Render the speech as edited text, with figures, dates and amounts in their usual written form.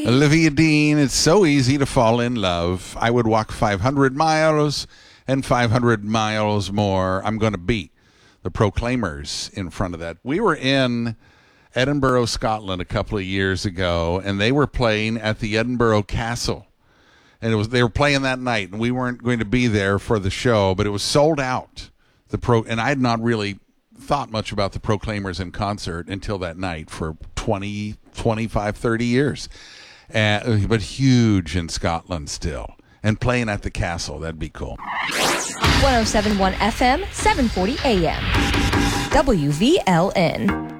Olivia Dean, it's so easy to fall in love. I would walk 500 miles and 500 miles more. I'm going to beat the Proclaimers in front of that. We were in Edinburgh, Scotland a couple of years ago, and they were playing at the Edinburgh Castle. And they were playing that night, and we weren't going to be there for the show, but it was sold out. And I had not really thought much about the Proclaimers in concert until that night for 20, 25, 30 years. But huge in Scotland still. And playing at the castle, that'd be cool. 107.1 FM, 740 AM. WVLN.